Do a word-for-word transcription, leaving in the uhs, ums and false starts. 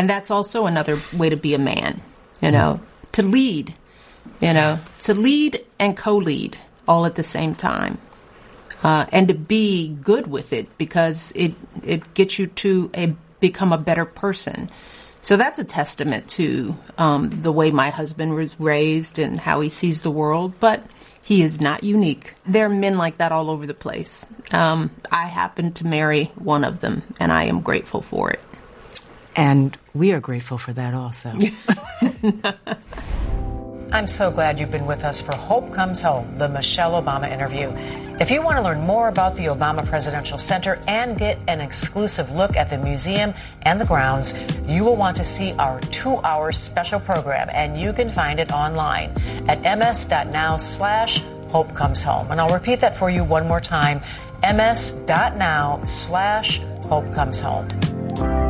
And that's also another way to be a man, you know, mm. to lead, you know, to lead and co-lead all at the same time. Uh, and to be good with it, because it it gets you to a become a better person. So that's a testament to um, the way my husband was raised and how he sees the world. But he is not unique. There are men like that all over the place. Um, I happen to marry one of them, and I am grateful for it. And we are grateful for that also. I'm so glad you've been with us for Hope Comes Home, the Michelle Obama interview. If you want to learn more about the Obama Presidential Center and get an exclusive look at the museum and the grounds, you will want to see our two-hour special program, and you can find it online at ms.now slash Hope Comes Home. And I'll repeat that for you one more time, ms.now slash Hope Comes Home.